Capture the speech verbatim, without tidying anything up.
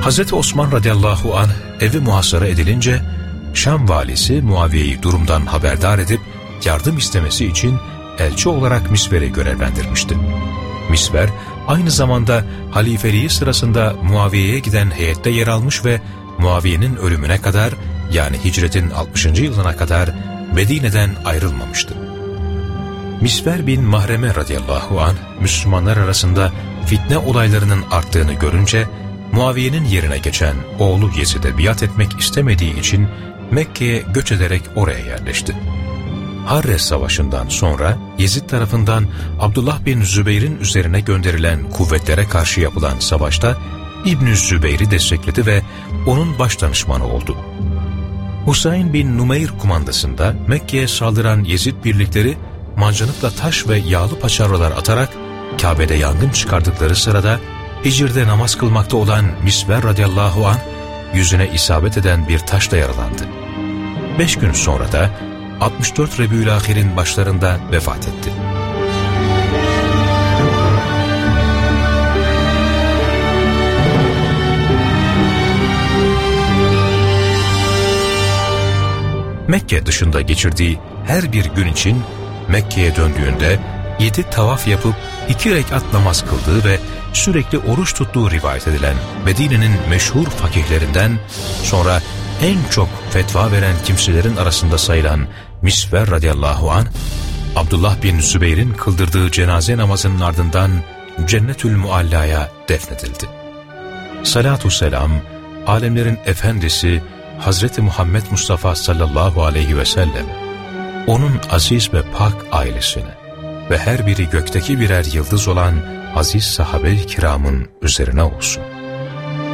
Hazreti Osman radıyallahu anh evi muhasara edilince Şam valisi Muaviye'yi durumdan haberdar edip yardım istemesi için elçi olarak Misver'i görevlendirmişti. Misver aynı zamanda halifeliği sırasında Muaviye'ye giden heyette yer almış ve Muaviye'nin ölümüne kadar, yani hicretin altmışıncı yılına kadar Medine'den ayrılmamıştı. Misver bin Mahreme radıyallahu anh Müslümanlar arasında fitne olaylarının arttığını görünce Muaviye'nin yerine geçen oğlu Yezid'e biat etmek istemediği için Mekke'ye göç ederek oraya yerleşti. Harre Savaşı'ndan sonra Yezid tarafından Abdullah bin Zübeyir'in üzerine gönderilen kuvvetlere karşı yapılan savaşta İbn-i Zübeyir'i destekledi ve onun başdanışmanı oldu. Husayn bin Numeyr kumandasında Mekke'ye saldıran Yezid birlikleri mancınıkla taş ve yağlı paçavralar atarak Kabe'de yangın çıkardıkları sırada Hicr'de namaz kılmakta olan Misver radıyallahu anh yüzüne isabet eden bir taşla yaralandı. Beş gün sonra da altmış dört Rebiülâhir'in başlarında vefat etti. Mekke dışında geçirdiği her bir gün için Mekke'ye döndüğünde yedi tavaf yapıp iki rekat namaz kıldığı ve sürekli oruç tuttuğu rivayet edilen Medine'nin meşhur fakihlerinden, sonra en çok fetva veren kimselerin arasında sayılan Misver radıyallahu anh, Abdullah bin Zübeyir'in kıldırdığı cenaze namazının ardından Cennetül Mualla'ya defnedildi. Salatü selam, alemlerin efendisi Hazreti Muhammed Mustafa sallallahu aleyhi ve sellem, onun aziz ve pak ailesine ve her biri gökteki birer yıldız olan aziz sahabe-i kiramın üzerine olsun.